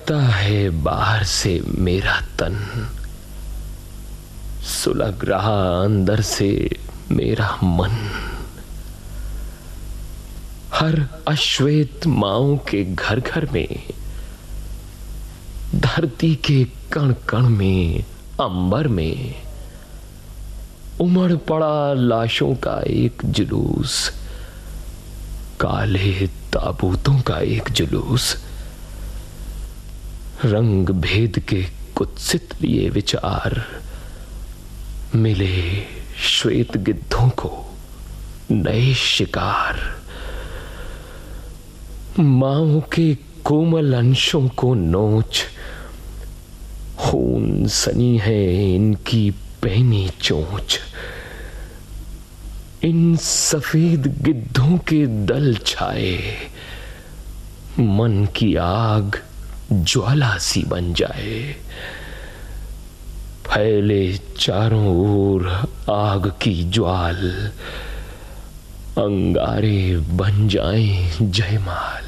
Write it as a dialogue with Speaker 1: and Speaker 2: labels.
Speaker 1: जलता है बाहर से मेरा तन, सुलग रहा अंदर से मेरा मन। हर अश्वेत माओं के घर घर में, धरती के कण कण में, अंबर में उमड़ पड़ा लाशों का एक जुलूस, काले ताबूतों का एक जुलूस। रंग भेद के कुत्सित लिए विचार मिले श्वेत गिद्धों को नए शिकार। मांओं के कोमल अंशों को नोच, खून सनी है इनकी पैनी चोंच। इन सफेद गिद्धों के दल छाए, मन की आग ज्वाला सी बन जाए। फैले चारों ओर आग की ज्वाल, अंगारे बन जाएं जयमाल।